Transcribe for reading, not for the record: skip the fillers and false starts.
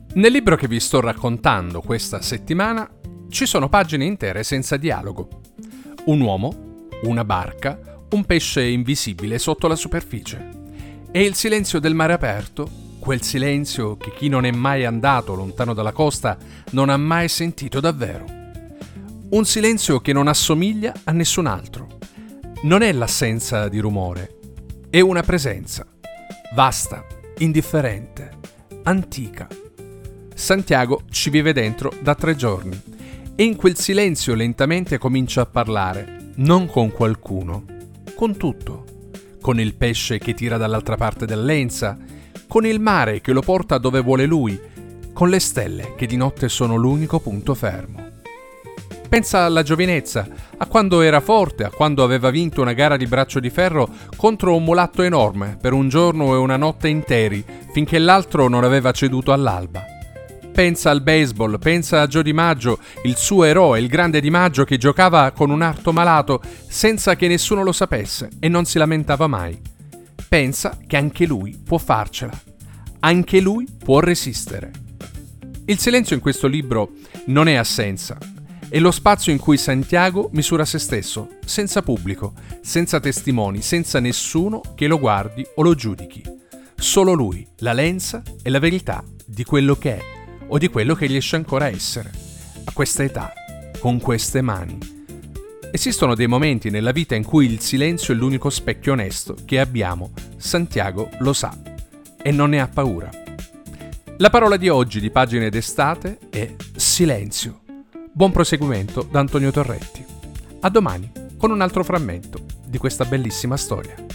Nel libro che vi sto raccontando questa settimana ci sono pagine intere senza dialogo. Un uomo, una barca, un pesce invisibile sotto la superficie. E il silenzio del mare aperto, quel silenzio che chi non è mai andato lontano dalla costa non ha mai sentito davvero. Un silenzio che non assomiglia a nessun altro. Non è l'assenza di rumore, è una presenza, vasta, indifferente, antica. Santiago ci vive dentro da 3 giorni e in quel silenzio lentamente comincia a parlare, non con qualcuno, con tutto. Con il pesce che tira dall'altra parte del lenza, con il mare che lo porta dove vuole lui, con le stelle che di notte sono l'unico punto fermo. Pensa alla giovinezza, a quando era forte, a quando aveva vinto una gara di braccio di ferro contro un mulatto enorme per un giorno e una notte interi, finché l'altro non aveva ceduto all'alba. Pensa al baseball, pensa a Joe DiMaggio, il suo eroe, il grande DiMaggio che giocava con un arto malato senza che nessuno lo sapesse e non si lamentava mai. Pensa che anche lui può farcela, anche lui può resistere. Il silenzio in questo libro non è assenza, è lo spazio in cui Santiago misura se stesso, senza pubblico, senza testimoni, senza nessuno che lo guardi o lo giudichi. Solo lui, la lenza e la verità di quello che è o di quello che riesce ancora a essere, a questa età, con queste mani. Esistono dei momenti nella vita in cui il silenzio è l'unico specchio onesto che abbiamo. Santiago lo sa e non ne ha paura. La parola di oggi di Pagine d'estate è silenzio. Buon proseguimento da Antonio Torretti. A domani con un altro frammento di questa bellissima storia.